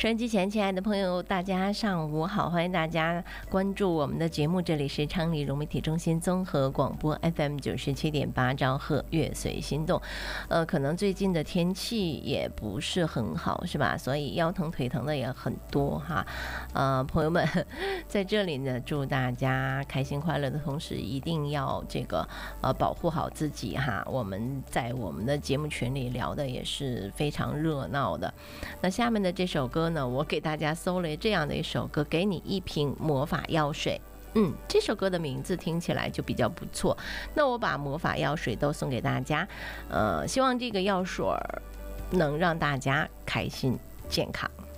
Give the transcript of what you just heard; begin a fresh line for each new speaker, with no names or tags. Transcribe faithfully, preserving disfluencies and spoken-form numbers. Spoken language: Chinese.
收音机前，亲爱的朋友，大家上午好，欢迎大家关注我们的节目，这里是昌黎融媒体中心综合广播 F M 九十七点八兆赫，乐随心动。呃，可能最近的天气也不是很好，是吧？所以腰疼腿疼的也很多哈。呃，朋友们在这里呢，祝大家开心快乐的同时，一定要这个呃保护好自己哈。我们在我们的节目群里聊的也是非常热闹的。那下面的这首歌呢，我给大家搜了这样的一首歌，给你一瓶魔法药水。嗯，这首歌的名字听起来就比较不错。那我把魔法药水都送给大家，呃，希望这个药水能让大家开心健康。